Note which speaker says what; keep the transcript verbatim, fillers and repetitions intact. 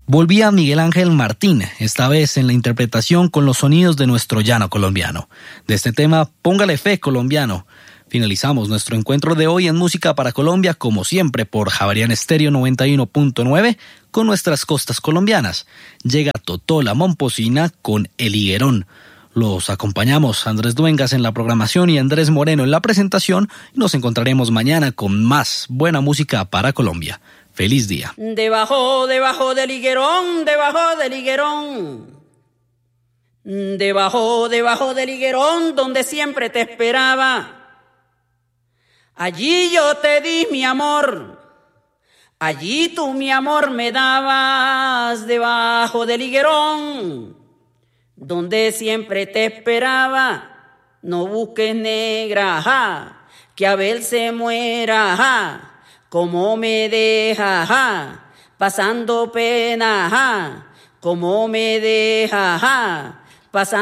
Speaker 1: Volvía Miguel Ángel Martín, esta vez en la interpretación con los sonidos de nuestro llano colombiano. De este tema, Póngale Fe colombiano. Finalizamos nuestro encuentro de hoy en Música para Colombia, como siempre, por Javerian Estéreo noventa y uno punto nueve, con nuestras costas colombianas. Llega Totó la Momposina con El Higuerón. Los acompañamos Andrés Duengas en la programación y Andrés Moreno en la presentación. Nos encontraremos mañana con más buena música para Colombia. Feliz día.
Speaker 2: Debajo, debajo del higuerón, debajo del higuerón. Debajo, debajo del higuerón, donde siempre te esperaba. Allí yo te di mi amor. Allí tú mi amor me dabas. Debajo del higuerón, donde siempre te esperaba. No busques negra, ja, que Abel se muera, ja. Como me deja, ja, pasando pena, ja, como me deja, ja, pasando